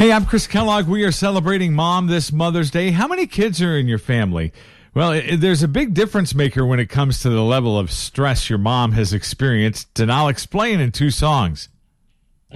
Hey, I'm Chris Kellogg. We are celebrating Mom this Mother's Day. How many kids are in your family? Well, there's a big difference maker when it comes to the level of stress your mom has experienced, and I'll explain in two songs.